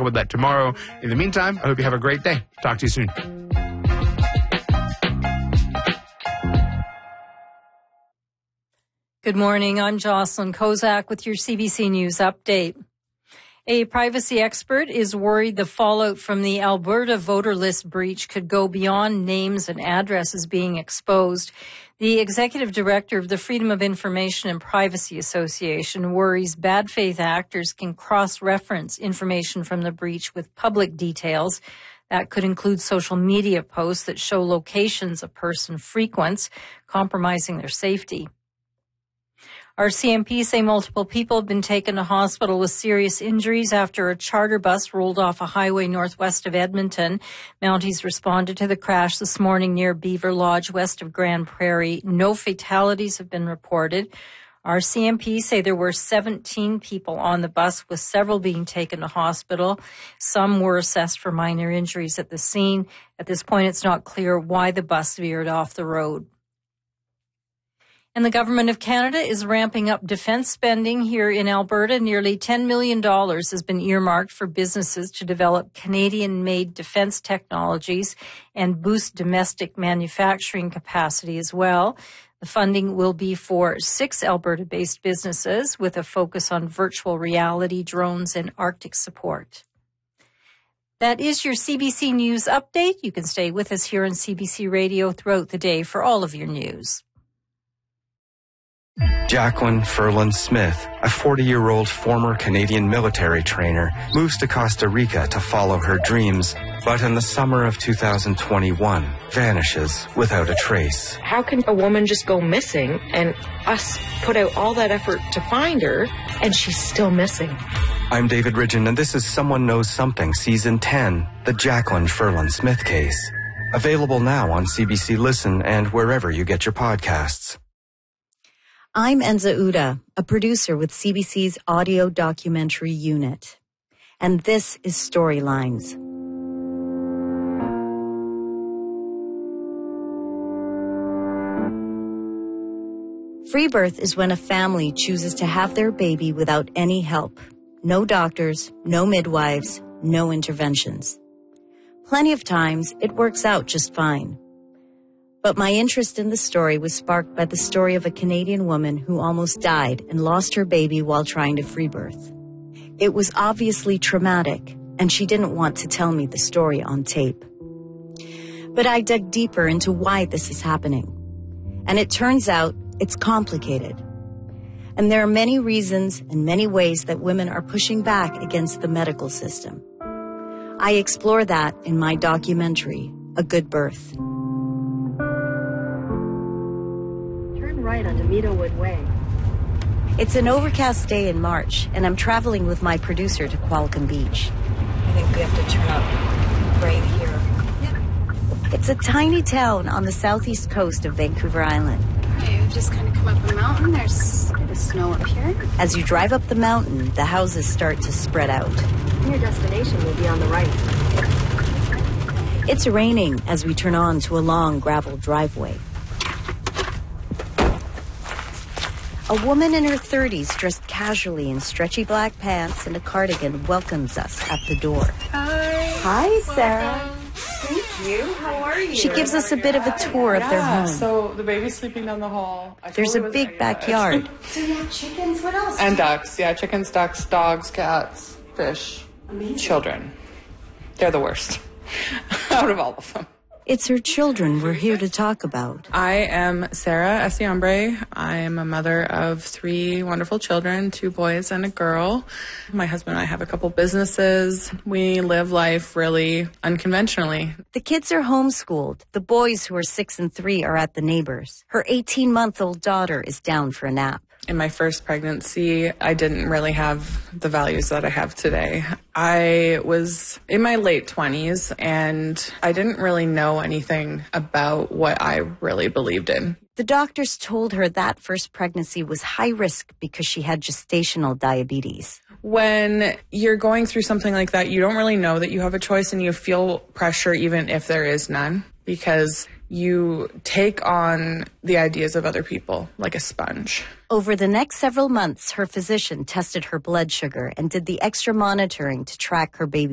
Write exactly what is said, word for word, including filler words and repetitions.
about that tomorrow. In the meantime, I hope you have a great day. Talk to you soon. Good morning. I'm Jocelyn Kozak with your C B C News update. A privacy expert is worried the fallout from the Alberta voter list breach could go beyond names and addresses being exposed. The executive director of the Freedom of Information and Privacy Association worries bad faith actors can cross-reference information from the breach with public details. That could include social media posts that show locations a person frequents, compromising their safety. Our C M P say multiple people have been taken to hospital with serious injuries after a charter bus rolled off a highway northwest of Edmonton. Mounties responded to the crash this morning near Beaver Lodge, west of Grand Prairie. No fatalities have been reported. Our C M P say there were seventeen people on the bus, with several being taken to hospital. Some were assessed for minor injuries at the scene. At this point, it's not clear why the bus veered off the road. And the Government of Canada is ramping up defense spending here in Alberta. Nearly ten million dollars has been earmarked for businesses to develop Canadian-made defense technologies and boost domestic manufacturing capacity as well. The funding will be for six Alberta-based businesses with a focus on virtual reality, drones, and Arctic support. That is your C B C News update. You can stay with us here on C B C Radio throughout the day for all of your news. Jacqueline Furlan Smith, a forty-year-old former Canadian military trainer, moves to Costa Rica to follow her dreams, but in the summer of two thousand twenty-one, vanishes without a trace. How can a woman just go missing and us put out all that effort to find her and she's still missing? I'm David Ridgen, and this is Someone Knows Something, Season ten, the Jacqueline Furlan Smith case. Available now on C B C Listen and wherever you get your podcasts. I'm Enza Uda, a producer with C B C's audio documentary unit. And this is Storylines. Free birth is when a family chooses to have their baby without any help. No doctors, no midwives, no interventions. Plenty of times, it works out just fine. But my interest in the story was sparked by the story of a Canadian woman who almost died and lost her baby while trying to free birth. It was obviously traumatic, and she didn't want to tell me the story on tape. But I dug deeper into why this is happening. And it turns out it's complicated. And there are many reasons and many ways that women are pushing back against the medical system. I explore that in my documentary, A Good Birth. Right onto Meadowwood Way. It's an overcast day in March, and I'm traveling with my producer to Qualicum Beach. I think we have to turn up right here. Yeah. It's a tiny town on the southeast coast of Vancouver Island. Okay, we've just kind of come up a mountain. There's a bit of snow up here. As you drive up the mountain, the houses start to spread out. Your destination will be on the right. It's raining as we turn on to a long gravel driveway. A woman in her thirties, dressed casually in stretchy black pants and a cardigan, welcomes us at the door. Hi. Hi, Sarah. Thank you. How are you? She gives us a bit of a tour yeah, of their home. So the baby's sleeping down the hall. I There's totally a big backyard. So you have chickens? What else? And ducks. Yeah, chickens, ducks, dogs, cats, fish, Amazing. Children. They're the worst out of all of them. It's her children we're here to talk about. I am Sarah Essiambre. I am a mother of three wonderful children, two boys and a girl. My husband and I have a couple businesses. We live life really unconventionally. The kids are homeschooled. The boys, who are six and three, are at the neighbors. Her eighteen-month-old daughter is down for a nap. In my first pregnancy, I didn't really have the values that I have today. I was in my late twenties, and I didn't really know anything about what I really believed in. The doctors told her that first pregnancy was high risk because she had gestational diabetes. When you're going through something like that, you don't really know that you have a choice, and you feel pressure even if there is none, because you take on the ideas of other people like a sponge. Over the next several months, her physician tested her blood sugar and did the extra monitoring to track her baby's